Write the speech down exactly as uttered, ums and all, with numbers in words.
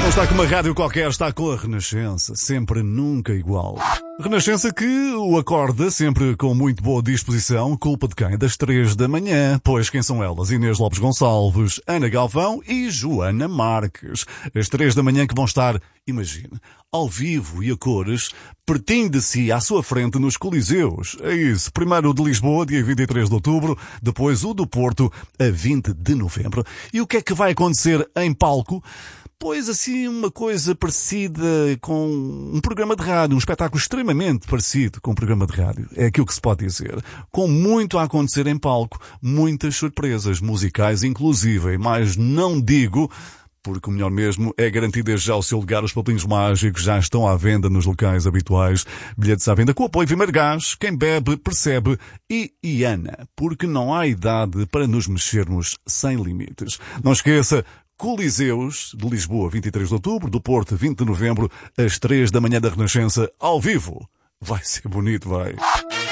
Não está com uma rádio qualquer, está com a Renascença, sempre nunca igual. Renascença que o acorda sempre com muito boa disposição, culpa de quem? Das três da manhã, pois quem são elas? Inês Lopes Gonçalves, Ana Galvão e Joana Marques. As três da manhã que vão estar, imagine, ao vivo e a cores, pertinho de si, à sua frente, nos Coliseus. É isso, primeiro o de Lisboa, dia vinte e três de outubro, depois o do Porto, a vinte de novembro. E o que é que vai acontecer em palco? Pois assim, uma coisa parecida com um programa de rádio, um espetáculo extremamente parecido com um programa de rádio. É aquilo que se pode dizer. Com muito a acontecer em palco, muitas surpresas musicais inclusive, mas não digo, porque o melhor mesmo é garantir desde já o seu lugar. Os papelinhos mágicos já estão à venda nos locais habituais. Bilhetes à venda com apoio Primeiro Gás, quem bebe percebe e Iana, porque não há idade para nos mexermos sem limites. Não esqueça, Coliseus de Lisboa, vinte e três de outubro, do Porto, vinte de novembro, às três da manhã da Renascença, ao vivo. Vai ser bonito, vai.